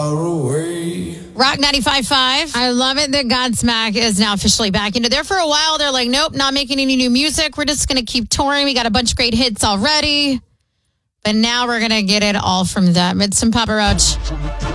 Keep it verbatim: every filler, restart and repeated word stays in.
Rock ninety-five point five. I love it that Godsmack is now officially back into there. For a while, they're like, nope, not making any new music. We're just going to keep touring. We got a bunch of great hits already. But now we're going to get it all from them. It's some Papa Roach.